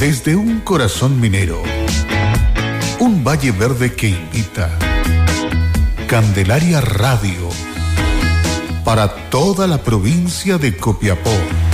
Desde un corazón minero, un valle verde que invita. Candelaria Radio, para toda la provincia de Copiapó.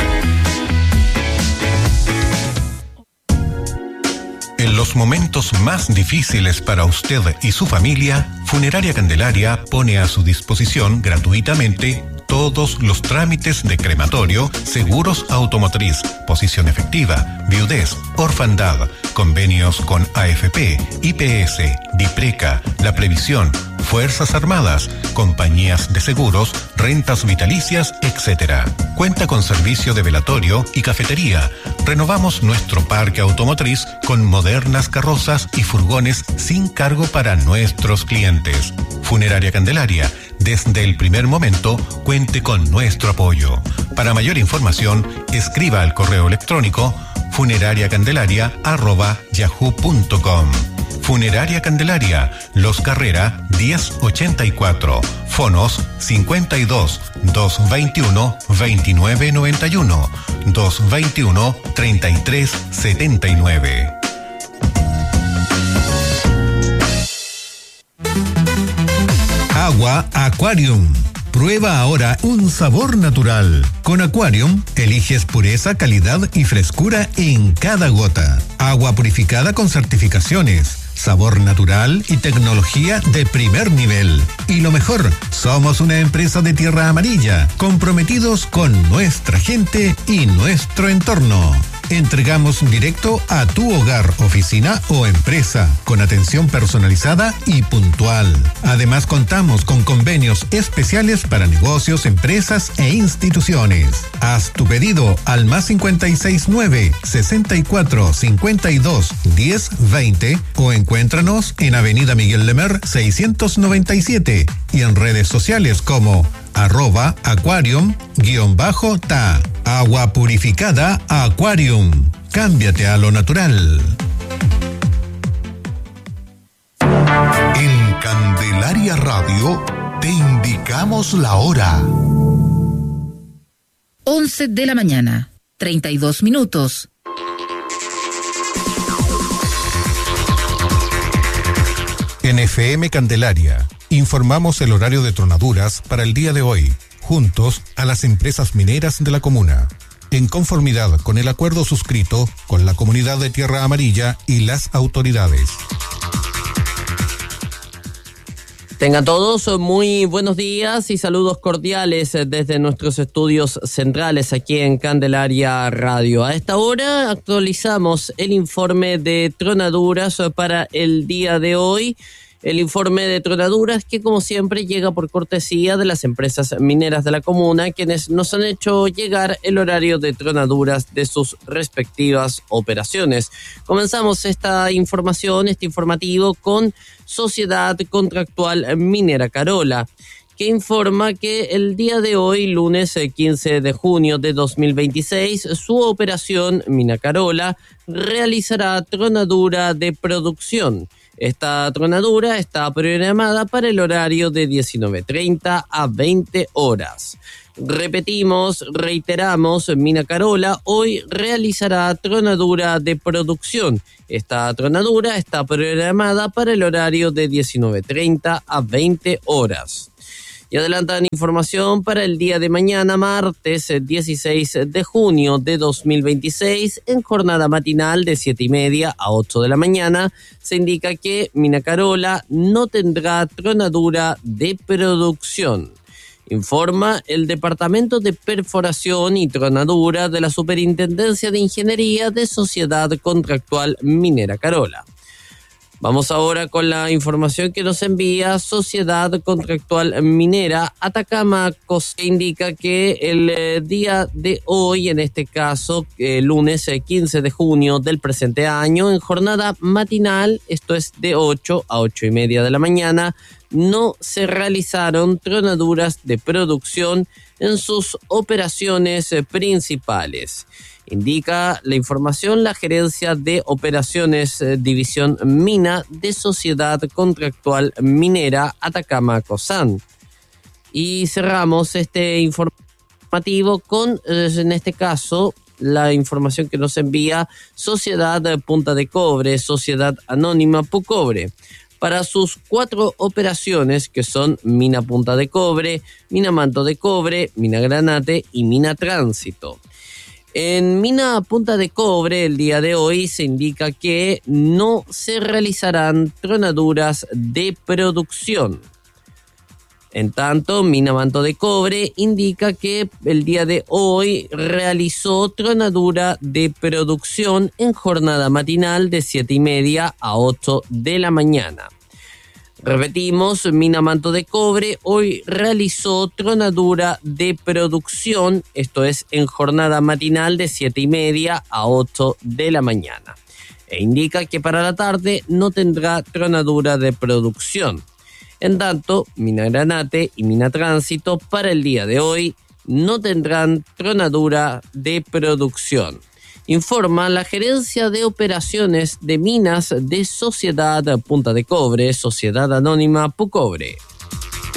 En los momentos más difíciles para usted y su familia, Funeraria Candelaria pone a su disposición gratuitamente todos los trámites de crematorio, seguros automotriz, posición efectiva, viudez, orfandad, convenios con AFP, IPS, DIPRECA, La Previsión, Fuerzas Armadas, compañías de seguros, rentas vitalicias, etc. Cuenta con servicio de velatorio y cafetería. Renovamos nuestro parque automotriz con modernas carrozas y furgones sin cargo para nuestros clientes. Funeraria Candelaria, desde el primer momento, cuente con nuestro apoyo. Para mayor información, escriba al correo electrónico funerariacandelaria@yahoo.com. Funeraria Candelaria, Los Carrera 1084, fonos 52 221 2991, 221 3379. Agua Aquarium. Prueba ahora un sabor natural. Con Aquarium, eliges pureza, calidad y frescura en cada gota. Agua purificada con certificaciones, sabor natural y tecnología de primer nivel. Y lo mejor, somos una empresa de tierra amarilla, comprometidos con nuestra gente y nuestro entorno. Entregamos directo a tu hogar, oficina o empresa, con atención personalizada y puntual. Además, contamos con convenios especiales para negocios, empresas e instituciones. Haz tu pedido al +569 64 52 10 20 o encuéntranos en Avenida Miguel Lemer 697 y en redes sociales como @aquarium_ta. Agua purificada Aquarium. Cámbiate a lo natural. En Candelaria Radio te indicamos la hora. 11 de la mañana, 32 minutos. En FM Candelaria, informamos el horario de tronaduras para el día de hoy, juntos a las empresas mineras de la comuna, en conformidad con el acuerdo suscrito con la comunidad de Tierra Amarilla y las autoridades. Tengan todos muy buenos días y saludos cordiales desde nuestros estudios centrales aquí en Candelaria Radio. A esta hora actualizamos el informe de tronaduras para el día de hoy. El informe de tronaduras que, como siempre, llega por cortesía de las empresas mineras de la comuna, quienes nos han hecho llegar el horario de tronaduras de sus respectivas operaciones. Comenzamos esta información, este informativo, con Sociedad Contractual Minera Carola, que informa que el día de hoy, lunes 15 de junio de 2026, su operación Mina Carola realizará tronadura de producción. Esta tronadura está programada para el horario de 19:30 a 20 horas. Reiteramos, Mina Carola hoy realizará tronadura de producción. Esta tronadura está programada para el horario de 19:30 a 20 horas. Y adelantan información para el día de mañana, martes 16 de junio de 2026, en jornada matinal de 7:30 a 8 de la mañana, se indica que Mina Carola no tendrá tronadura de producción. Informa el Departamento de Perforación y Tronadura de la Superintendencia de Ingeniería de Sociedad Contractual Minera Carola. Vamos ahora con la información que nos envía Sociedad Contractual Minera Atacama, que indica que el día de hoy, en este caso, lunes 15 de junio del presente año, en jornada matinal, esto es de 8 a 8:30 de la mañana, no se realizaron tronaduras de producción en sus operaciones principales. Indica la información la Gerencia de Operaciones División Mina de Sociedad Contractual Minera Atacama COSAN. Y cerramos este informativo con, en este caso, la información que nos envía Sociedad Punta de Cobre, Sociedad Anónima Pucobre, para sus 4 operaciones que son Mina Punta de Cobre, Mina Manto de Cobre, Mina Granate y Mina Tránsito. En Mina Punta de Cobre el día de hoy se indica que no se realizarán tronaduras de producción. En tanto, Mina Manto de Cobre indica que el día de hoy realizó tronadura de producción en jornada matinal de 7:30 a 8 de la mañana. Repetimos, Mina Manto de Cobre hoy realizó tronadura de producción, esto es en jornada matinal de 7:30 a 8 de la mañana. E indica que para la tarde no tendrá tronadura de producción. En tanto, Mina Granate y Mina Tránsito para el día de hoy no tendrán tronadura de producción. Informa la Gerencia de Operaciones de Minas de Sociedad Punta de Cobre, Sociedad Anónima Pucobre.